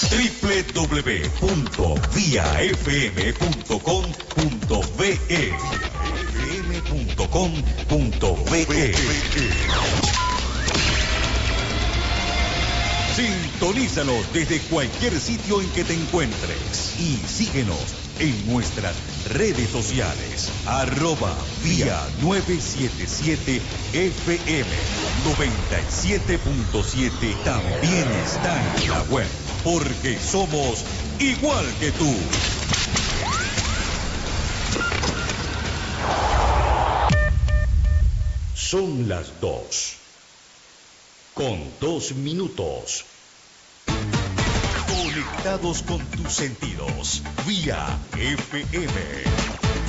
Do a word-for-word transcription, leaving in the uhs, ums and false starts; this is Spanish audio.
doble u doble u doble u punto vía f m punto com punto be e f m punto com punto be e. Sintonízalo desde cualquier sitio en que te encuentres y síguenos en nuestras redes sociales, arroba vía novecientos setenta y siete F M noventa y siete punto siete. También está en la web, porque somos igual que tú. Son las dos, con dos minutos. Conectados con tus sentidos, vía F M.